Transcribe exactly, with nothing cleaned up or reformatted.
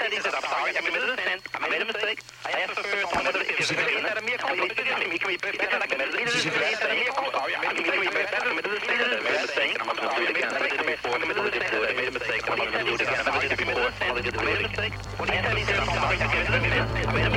he said, I'm sorry, I committed a sin, I made a mistake, I asked for forgiveness, if it's a miracle, he forgive me, can we pray that I committed a sin, he said, a miracle, sorry, I made a mistake, I committed a sin, I made a mistake, I'm sorry, I made a mistake, I made a mistake, I made a mistake, I made a mistake, I made a mistake, when he said, he said, I'm sorry, I committed a sin, I made a